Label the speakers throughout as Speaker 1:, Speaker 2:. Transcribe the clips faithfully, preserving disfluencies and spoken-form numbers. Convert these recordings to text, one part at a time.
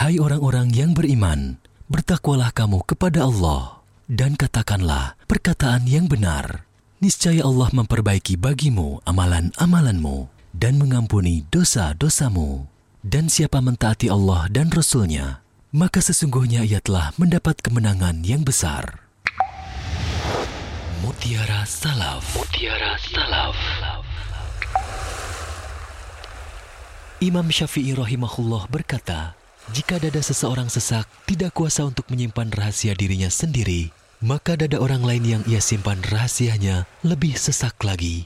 Speaker 1: Hai orang-orang yang beriman, bertakwalah kamu kepada Allah, dan katakanlah perkataan yang benar. Niscaya Allah memperbaiki bagimu amalan-amalanmu, dan mengampuni dosa-dosamu. Dan siapa mentaati Allah dan Rasul-Nya, maka sesungguhnya ia telah mendapat kemenangan yang besar. Mutiara Salaf. Mutiara Salaf. Imam Syafi'i rahimahullah berkata, jika dada seseorang sesak, tidak kuasa untuk menyimpan rahasia dirinya sendiri, maka dada orang lain yang ia simpan rahasianya lebih sesak lagi.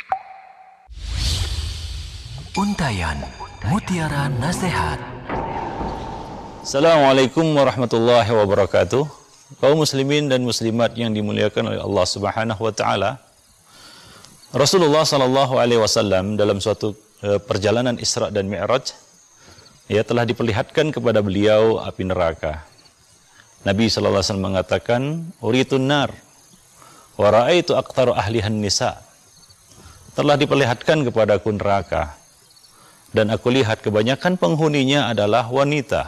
Speaker 1: Untayan Mutiara Nasihat.
Speaker 2: Assalamualaikum warahmatullahi wabarakatuh. Kaum muslimin dan muslimat yang dimuliakan oleh Allah Subhanahu wa taala. Rasulullah sallallahu alaihi wasallam dalam suatu uh, perjalanan Isra dan Mi'raj, ya, telah diperlihatkan kepada beliau api neraka. Nabi sallallahu alaihi wasallam mengatakan, "Uritun nar wa ra'aitu aqtaru ahlihan nisa." Telah diperlihatkan kepadaku neraka, dan aku lihat kebanyakan penghuninya adalah wanita.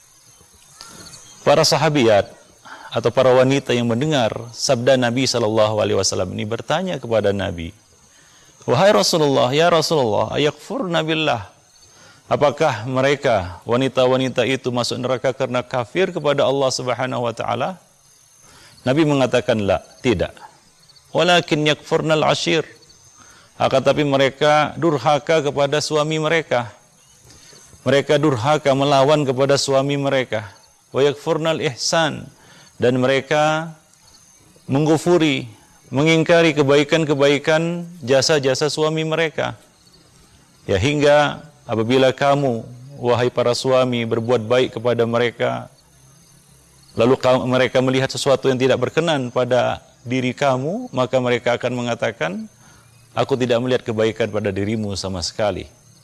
Speaker 2: Para sahabiat atau para wanita yang mendengar sabda Nabi sallallahu alaihi wasallam ini bertanya kepada Nabi, "Wahai Rasulullah, ya Rasulullah, ayakfurna billah?" Apakah mereka, wanita-wanita itu masuk neraka karena kafir kepada Allah Subhanahu wa taala? Nabi mengatakan, "La, tidak. Walakin yakfurnal ashir." Akan tapi mereka durhaka kepada suami mereka. Mereka durhaka melawan kepada suami mereka. Wa yakfurnal ihsan, dan mereka menggufuri, mengingkari kebaikan-kebaikan jasa-jasa suami mereka. Ya, hingga apabila kamu, wahai para suami, berbuat baik kepada mereka, lalu kamu, mereka melihat sesuatu yang tidak berkenan pada diri kamu, maka mereka akan mengatakan, "Aku tidak melihat kebaikan pada dirimu sama sekali."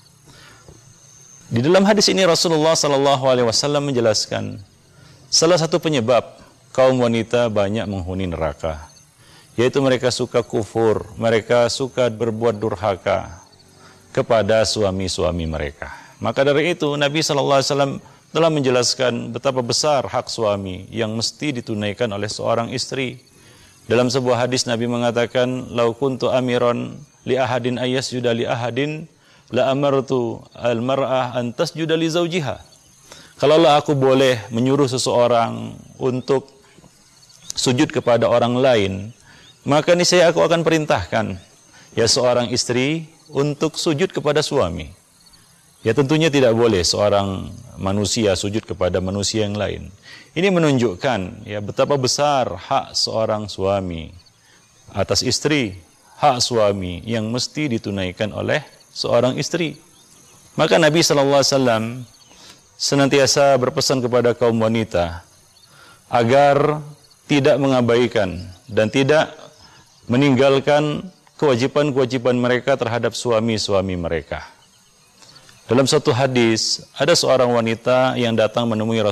Speaker 2: Di dalam hadis ini Rasulullah sallallahu alaihi wasallam menjelaskan salah satu penyebab kaum wanita banyak menghuni neraka, yaitu mereka suka kufur, mereka suka berbuat durhaka kepada suami-suami mereka. Maka dari itu Nabi sallallahu alaihi wasallam telah menjelaskan betapa besar hak suami yang mesti ditunaikan oleh seorang istri. Dalam sebuah hadis Nabi mengatakan, "Lau kuntu amiran li ahadin ayyasjuda li ahadin la amartu al-mar'ah an tasjuda li zawjiha." Kalaulah aku boleh menyuruh seseorang untuk sujud kepada orang lain, maka niscaya aku akan perintahkan ya seorang istri untuk sujud kepada suami. Ya, tentunya tidak boleh seorang manusia sujud kepada manusia yang lain. Ini menunjukkan ya betapa besar hak seorang suami atas istri, hak suami yang mesti ditunaikan oleh seorang istri. Maka Nabi sallallahu alaihi wasallam senantiasa berpesan kepada kaum wanita agar tidak mengabaikan dan tidak meninggalkan kewajiban-kewajiban mereka terhadap suami-suami mereka. Dalam satu hadis, ada seorang wanita yang datang menemui